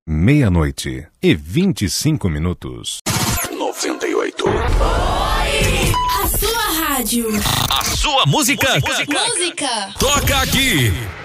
meia-noite e 25 minutos. 98. A sua rádio. A sua música. Música. Toca aqui.